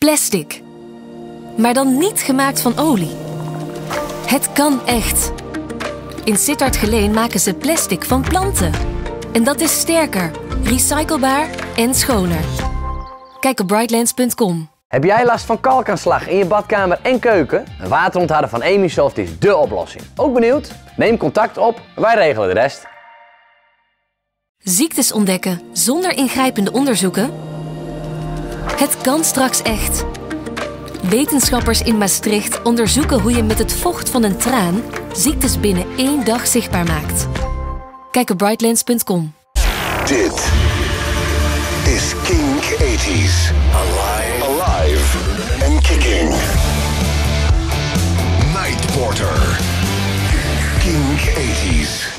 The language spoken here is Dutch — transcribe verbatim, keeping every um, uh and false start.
Plastic. Maar dan niet gemaakt van olie. Het kan echt. In Sittard Geleen maken ze plastic van planten. En dat is sterker, recyclebaar en schoner. Kijk op brightlands punt com. Heb jij last van kalkaanslag in je badkamer en keuken? Een waterontharder van Emisoft is dé oplossing. Ook benieuwd? Neem contact op, wij regelen de rest. Ziektes ontdekken zonder ingrijpende onderzoeken? Het kan straks echt. Wetenschappers in Maastricht onderzoeken hoe je met het vocht van een traan ziektes binnen één dag zichtbaar maakt. Kijk op brightlands punt com. Dit is Kink tachtiger. Alive. Alive and kicking. Night Porter. Kink tachtiger.